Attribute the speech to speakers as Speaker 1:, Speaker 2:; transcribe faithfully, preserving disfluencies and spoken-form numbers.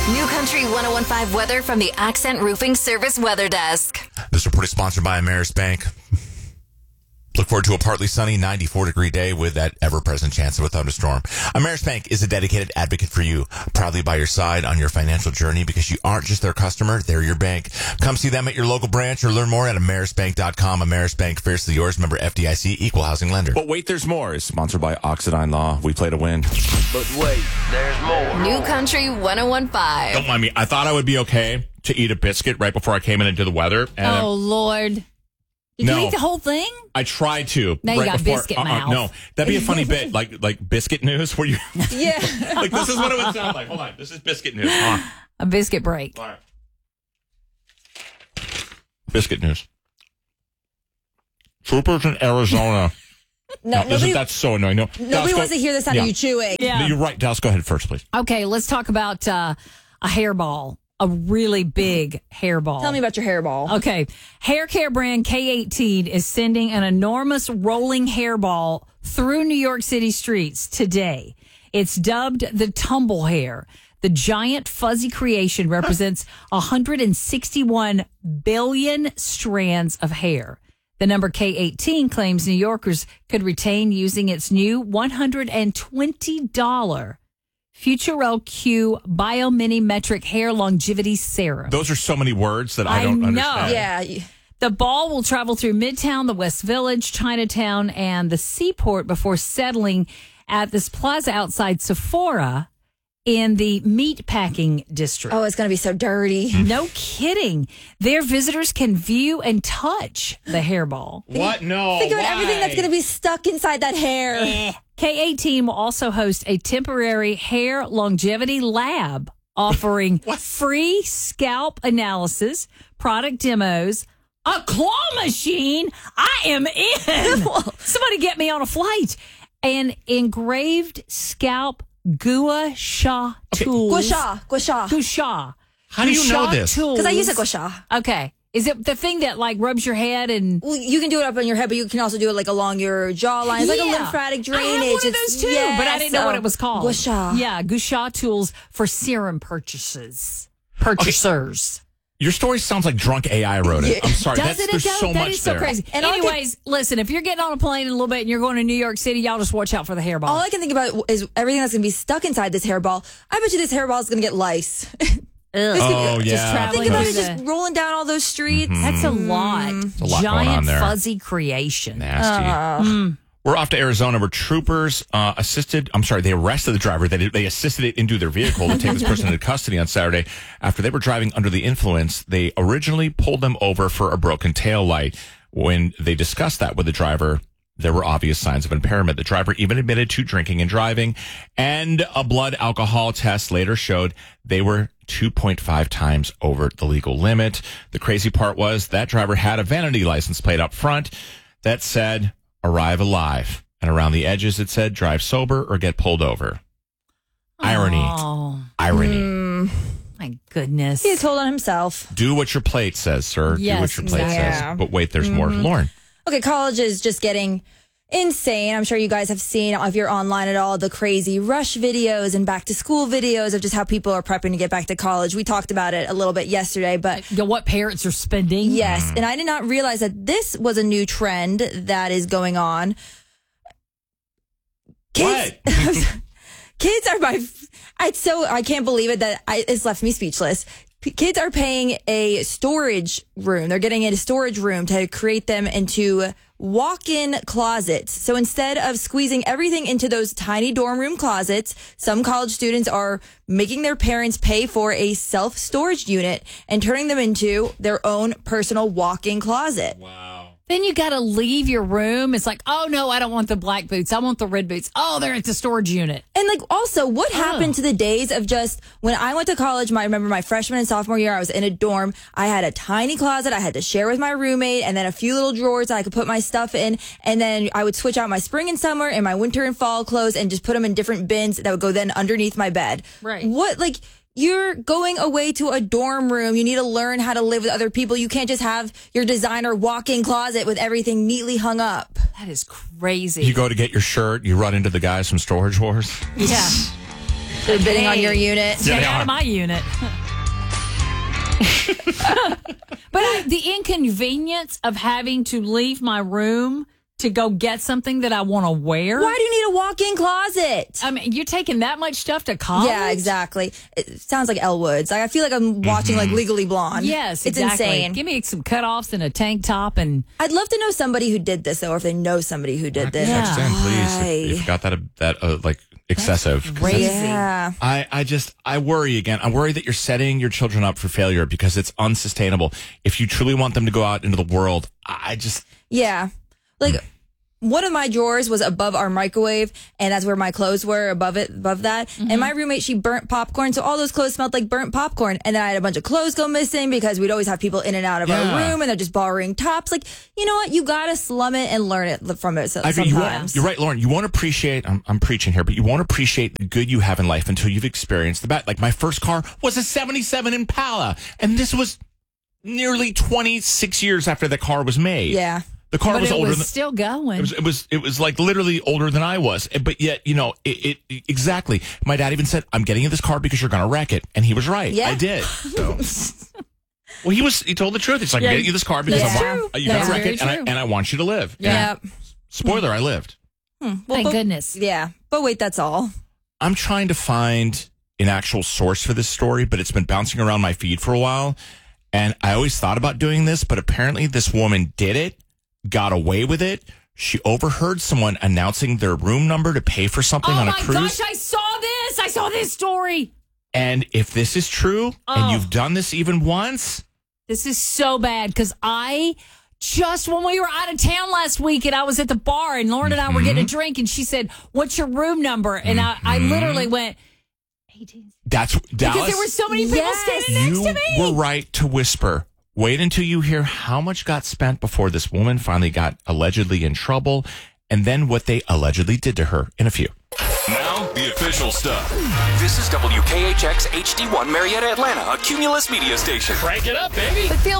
Speaker 1: New Country one oh one five weather from the Accent Roofing Service Weather Desk.
Speaker 2: This report is sponsored by Ameris Bank. Look forward to a partly sunny ninety-four degree day with that ever-present chance of a thunderstorm. Ameris Bank is a dedicated advocate for you, proudly by your side on your financial journey because you aren't just their customer, they're your bank. Come see them at your local branch or learn more at ameris bank dot com. Ameris Bank, fiercely yours, member F D I C, equal housing lender.
Speaker 3: But wait, there's more. Is sponsored by Oxidine Law. We play to win.
Speaker 4: But wait, there's more.
Speaker 1: New Country one oh one five.
Speaker 2: Don't mind me. I thought I would be okay to eat a biscuit right before I came in into the weather. And
Speaker 5: oh, Lord. Did
Speaker 2: no,
Speaker 5: you eat the whole thing?
Speaker 2: I tried to.
Speaker 5: Now
Speaker 2: right
Speaker 5: you got
Speaker 2: before,
Speaker 5: biscuit
Speaker 2: uh-uh,
Speaker 5: mouth.
Speaker 2: No, that'd be a funny bit, like like biscuit news, where you,
Speaker 5: Yeah.
Speaker 2: like this is what it would sound like. Hold on, this is biscuit news. Hold on.
Speaker 5: A biscuit break.
Speaker 2: All right. Biscuit news. Troopers in Arizona.
Speaker 6: No,
Speaker 2: Now,
Speaker 6: nobody,
Speaker 2: isn't that so annoying? No,
Speaker 6: nobody
Speaker 2: Dallas,
Speaker 6: wants
Speaker 2: go-
Speaker 6: to hear the sound
Speaker 2: yeah.
Speaker 6: of you chewing.
Speaker 5: Yeah.
Speaker 2: You're right, Dallas. Go ahead first, please.
Speaker 5: Okay, let's talk about uh, a hairball. A really big hairball.
Speaker 6: Tell me about your hairball.
Speaker 5: Okay. Hair care brand K eighteen is sending an enormous rolling hairball through New York City streets today. It's dubbed the Tumble Hair. The giant fuzzy creation represents one hundred sixty-one billion strands of hair. The number K eighteen claims New Yorkers could retain using its new one hundred twenty dollars Futurel Q Biominimetric Hair Longevity Serum.
Speaker 2: Those are so many words that I,
Speaker 5: I
Speaker 2: don't
Speaker 5: know.
Speaker 2: understand.
Speaker 6: Yeah.
Speaker 5: The ball will travel through Midtown, the West Village, Chinatown, and the Seaport before settling at this plaza outside Sephora in the meatpacking district.
Speaker 6: Oh, it's going to be so dirty.
Speaker 5: No kidding. There, visitors can view and touch the hairball.
Speaker 2: What? No.
Speaker 6: Think about
Speaker 2: why?
Speaker 6: everything that's going to be stuck inside that hair.
Speaker 5: K eighteen will also host a temporary hair longevity lab offering free scalp analysis, product demos, a claw machine. I am in. Somebody get me on a flight. And engraved scalp gua sha tools.
Speaker 6: Gua sha. Gua sha.
Speaker 5: Gua sha.
Speaker 2: How do you know this?
Speaker 6: Because I use a gua sha.
Speaker 5: Okay. Is it the thing that like rubs your head and
Speaker 6: Well, you can do it up on your head, but you can also do it like along your jawline. It's like a
Speaker 5: Yeah.
Speaker 6: lymphatic drainage.
Speaker 5: I have one of
Speaker 6: It's-
Speaker 5: those too,
Speaker 6: yes,
Speaker 5: but I didn't know what it was called.
Speaker 6: Gua sha.
Speaker 5: Yeah, gua sha tools for serum purchases. Purchasers.
Speaker 2: Your story sounds like drunk A I wrote it. I'm sorry. That's,
Speaker 5: Doesn't
Speaker 2: there's
Speaker 5: it though?
Speaker 2: so
Speaker 5: That
Speaker 2: much
Speaker 5: is so
Speaker 2: there.
Speaker 5: crazy.
Speaker 6: And all I
Speaker 5: Anyways, listen, if you're getting on a plane in a little bit and you're going to New York City, y'all just watch out for the hairball.
Speaker 6: All I can think about is everything that's going to be stuck inside this hairball. I bet you this hairball is going to get lice.
Speaker 5: Ugh.
Speaker 2: Oh,
Speaker 5: Just
Speaker 2: yeah.
Speaker 5: traveling
Speaker 6: Think about
Speaker 5: through
Speaker 6: it just
Speaker 5: the-
Speaker 6: rolling down all those streets.
Speaker 5: That's a lot.
Speaker 2: a lot going
Speaker 5: Giant
Speaker 2: on there.
Speaker 5: fuzzy creation.
Speaker 2: Nasty. We're off to Arizona where troopers uh, assisted, I'm sorry, they arrested the driver. They, they assisted it into their vehicle to take this person into custody on Saturday. After they were driving under the influence, they originally pulled them over for a broken tail light. When they discussed that with the driver, there were obvious signs of impairment. The driver even admitted to drinking and driving, and a blood alcohol test later showed they were two point five times over the legal limit. The crazy part was that driver had a vanity license plate up front that said, "Arrive alive." And around the edges, it said, "Drive sober or get pulled over." Irony.
Speaker 5: Oh,
Speaker 2: Irony.
Speaker 5: my goodness.
Speaker 6: He told on himself.
Speaker 2: Do what your plate says, sir. Do
Speaker 5: Yes,
Speaker 2: what your plate
Speaker 6: exactly.
Speaker 2: says. But wait, there's more. Lauren.
Speaker 6: Okay, college is just getting insane. I'm sure you guys have seen, if you're online at all, the crazy rush videos and back to school videos of just how people are prepping to get back to college. We talked about it a little bit yesterday, but
Speaker 5: You know, what parents are spending.
Speaker 6: yes. And I did not realize that this was a new trend that is going on. Kids, kids are my, it's so, I can't believe it that I, it's left me speechless. P- Kids are paying a storage room. They're getting a storage room to create them into walk-in closets. So instead of squeezing everything into those tiny dorm room closets, some college students are making their parents pay for a self-storage unit and turning them into their own personal walk-in closet.
Speaker 2: Wow.
Speaker 5: Then you got to leave your room. It's like, oh, no, I don't want the black boots. I want the red boots. Oh, they're at the storage unit.
Speaker 6: And like also what
Speaker 5: Oh.
Speaker 6: happened to the days of just when I went to college, my, I remember my freshman and sophomore year, I was in a dorm. I had a tiny closet I had to share with my roommate and then a few little drawers that I could put my stuff in. And then I would switch out my spring and summer and my winter and fall clothes and just put them in different bins that would go then underneath my bed.
Speaker 5: Right.
Speaker 6: What, like, you're going away to a dorm room. You need to learn how to live with other people. You can't just have your designer walk-in closet with everything neatly hung up.
Speaker 5: That is crazy.
Speaker 2: You go to get your shirt, you run into the guys from Storage Wars.
Speaker 5: yeah.
Speaker 6: They're bidding on your unit.
Speaker 2: Yeah,
Speaker 5: Get
Speaker 2: they
Speaker 5: out
Speaker 2: are.
Speaker 5: of my unit. But I, the inconvenience of having to leave my room to go get something that I want to wear.
Speaker 6: Why do you need a walk-in closet?
Speaker 5: I mean, you're taking that much stuff to college?
Speaker 6: Yeah, exactly. It sounds like Elle Woods. Like, I feel like I'm watching like Legally Blonde.
Speaker 5: Yes,
Speaker 6: it's
Speaker 5: exactly.
Speaker 6: insane.
Speaker 5: Give me some cutoffs and a tank top, and
Speaker 6: I'd love to know somebody who did this, though, or if they know somebody who did this.
Speaker 2: Text in, please.
Speaker 6: Why?
Speaker 2: If you've got that, that uh, like excessive. 'Cause
Speaker 5: crazy.
Speaker 2: that's-
Speaker 6: Yeah.
Speaker 2: I, I just, I worry again. I worry that you're setting your children up for failure because it's unsustainable. If you truly want them to go out into the world, I just,
Speaker 6: Yeah. Like, one of my drawers was above our microwave, and that's where my clothes were, above it, above that. And my roommate, she burnt popcorn, so all those clothes smelled like burnt popcorn. And then I had a bunch of clothes go missing because we'd always have people in and out of
Speaker 2: Yeah.
Speaker 6: our room, and they're just borrowing tops. Like, you know what? You gotta slum it and learn it from it so,
Speaker 2: I agree. You won't-
Speaker 6: sometimes.
Speaker 2: you're right, Lauren. You won't appreciate, I'm, I'm preaching here, but you won't appreciate the good you have in life until you've experienced the bad. Like my first car was a seventy-seven Impala, and this was nearly twenty-six years after the car was made.
Speaker 6: Yeah.
Speaker 2: The car
Speaker 5: but
Speaker 2: was
Speaker 5: it
Speaker 2: older
Speaker 5: was
Speaker 2: than,
Speaker 5: still going.
Speaker 2: It was, it was, it was like literally older than I was. But yet, you know, it, it exactly. My dad even said, I'm getting you this car because you're going to wreck it. And he was right.
Speaker 6: Yeah.
Speaker 2: I did. So. Well, he was, he told the truth. It's like,
Speaker 5: Yeah.
Speaker 2: I'm getting you this car because
Speaker 6: That's
Speaker 2: I
Speaker 6: true.
Speaker 2: want, you
Speaker 5: That's
Speaker 2: got to wreck
Speaker 5: very
Speaker 2: it and I,
Speaker 5: true.
Speaker 2: and I want you to live.
Speaker 6: Yeah.
Speaker 2: And spoiler, I lived.
Speaker 6: Well,
Speaker 5: Thank
Speaker 6: but-
Speaker 5: goodness.
Speaker 6: Yeah. But wait, that's all.
Speaker 2: I'm trying to find an actual source for this story, but it's been bouncing around my feed for a while. And I always thought about doing this, but apparently this woman did it, got away with it. She overheard someone announcing their room number to pay for something
Speaker 5: Oh
Speaker 2: on a
Speaker 5: my
Speaker 2: cruise.
Speaker 5: gosh, I saw this. I saw this story.
Speaker 2: And if this is true,
Speaker 5: Oh.
Speaker 2: and you've done this even once,
Speaker 5: This is so bad because I just, when we were out of town last week and I was at the bar and Lauren and I were getting a drink and she said, "What's your room number?" And I, I literally went, eighteen.
Speaker 2: that's Dallas.
Speaker 5: Because there were so many people
Speaker 6: Yes.
Speaker 5: standing next
Speaker 2: you
Speaker 5: to me.
Speaker 2: were right to whisper. Wait until you hear how much got spent before this woman finally got allegedly in trouble, and then what they allegedly did to her in a few.
Speaker 7: Now, the official stuff. This is W K H X H D one Marietta, Atlanta, a Cumulus media station. Crank it up, baby.
Speaker 1: But feel